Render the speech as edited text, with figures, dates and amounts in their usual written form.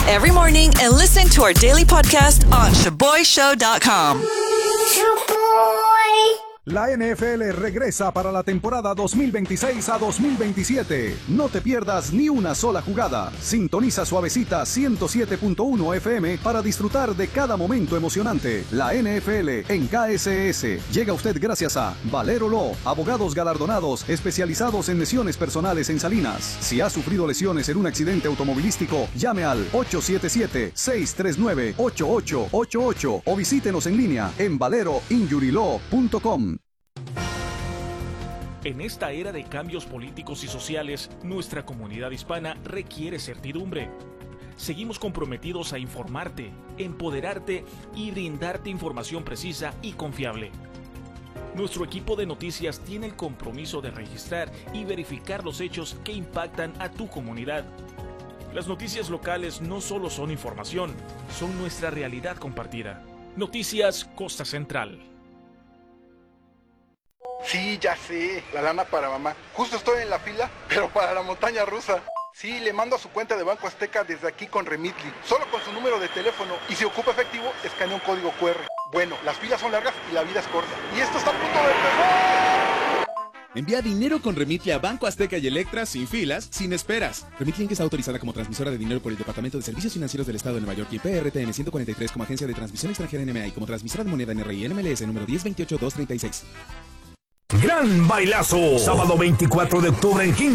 every morning and listen to our daily podcast on ShaboyShow.com. La NFL regresa para la temporada 2026 a 2027. No te pierdas ni una sola jugada. Sintoniza Suavecita 107.1 FM para disfrutar de cada momento emocionante. La NFL en KSS. Llega a usted gracias a Valero Law, abogados galardonados especializados en lesiones personales en Salinas. Si ha sufrido lesiones en un accidente automovilístico, llame al 877-639-8888 o visítenos en línea en valeroinjurylaw.com. En esta era de cambios políticos y sociales, nuestra comunidad hispana requiere certidumbre. Seguimos comprometidos a informarte, empoderarte y brindarte información precisa y confiable. Nuestro equipo de noticias tiene el compromiso de registrar y verificar los hechos que impactan a tu comunidad. Las noticias locales no solo son información, son nuestra realidad compartida. Noticias Costa Central. Sí, ya sé, la lana para mamá. Justo estoy en la fila, pero para la montaña rusa. Sí, le mando a su cuenta de Banco Azteca desde aquí con Remitly, solo con su número de teléfono, y si ocupa efectivo, escanea un código QR. Bueno, las filas son largas y la vida es corta. Y esto está a punto de empezar. Envía dinero con Remitly a Banco Azteca y Electra sin filas, sin esperas. Remitly Inc. está autorizada como transmisora de dinero por el Departamento de Servicios Financieros del Estado de Nueva York y PRTN 143 como agencia de transmisión extranjera NMA y como transmisora de moneda NRI NMLS número 1028236. Gran bailazo, sábado 24 de octubre en King